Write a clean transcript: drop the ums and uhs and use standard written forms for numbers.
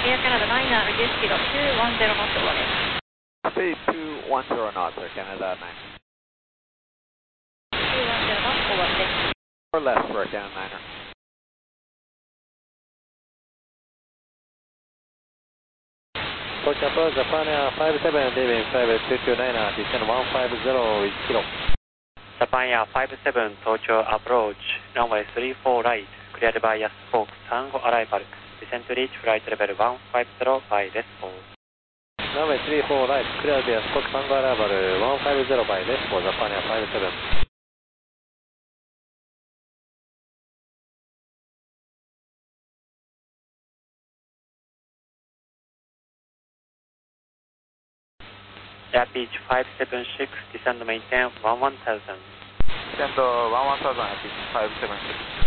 Air Canada 9 reduce kilo 210 knots over there. Speed 210 knots, Air Canada 9. 210 knots over there. Or less for Air Canada 9er. Approach Japan Air 57 leaving flight 229, descend 150 kilo. Japan Air 57 Tokyo approach, runway 34 right, cleared by Yasuk Tango arrival, descend to reach flight level 150 by Respo. Runway 34 right, cleared by Yasuk Tango arrival 150 by Respo, Japan Air 57. Air Beach 576, descend maintain 11000. Descend 11000 at 576.